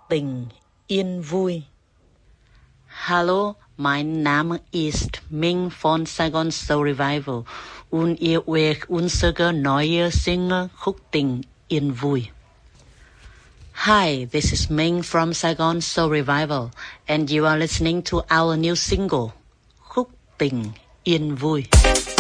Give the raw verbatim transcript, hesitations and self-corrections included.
tình yên vui. Hallo, mein Name ist Ming von Saigon Soul Revival und ihr hört unsere neue Single Khúc tình yên vui. Hi, this is Ming from Saigon Soul Revival and you are listening to our new single Khúc tình yên vui.